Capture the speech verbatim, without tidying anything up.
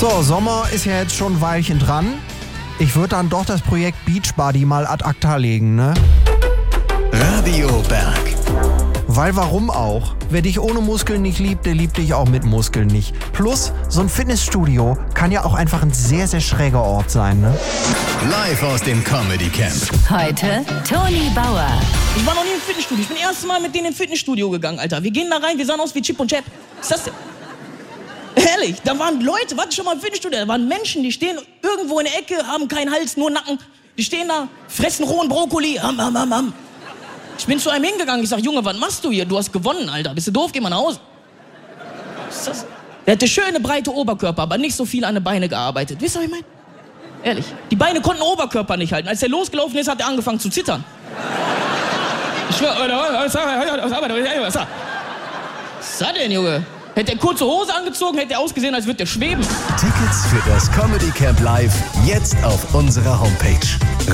So, Sommer ist ja jetzt schon ein Weilchen dran. Ich würde dann doch das Projekt Beachbody mal ad acta legen, ne? Radio Berg. Weil warum auch? Wer dich ohne Muskeln nicht liebt, der liebt dich auch mit Muskeln nicht. Plus, so ein Fitnessstudio kann ja auch einfach ein sehr, sehr schräger Ort sein, ne? Live aus dem Comedy Camp. Heute Toni Bauer. Ich war noch nie im Fitnessstudio. Ich bin das erste Mal mit denen ins Fitnessstudio gegangen, Alter. Wir gehen da rein, wir sahen aus wie Chip und Chap. Was ist das denn? Ehrlich, da waren Leute, warte schon mal im Fitnessstudio, da waren Menschen, die stehen irgendwo in der Ecke, haben keinen Hals, nur Nacken. Die stehen da, fressen rohen Brokkoli, ham, ham, ham, ham. Ich bin zu einem hingegangen, ich sag, Junge, was machst du hier? Du hast gewonnen, Alter. Bist du doof? Geh mal nach Hause. Was ist das? Der hatte schöne, breite Oberkörper, aber nicht so viel an den Beinen gearbeitet. Wisst ihr, was ich meine? Ehrlich. Die Beine konnten den Oberkörper nicht halten. Als er losgelaufen ist, hat er angefangen zu zittern. Ich schwör, was ist das denn, Junge? Hätte er kurze Hose angezogen, hätte er ausgesehen, als würde er schweben. Tickets für das Comedy Camp Live jetzt auf unserer Homepage.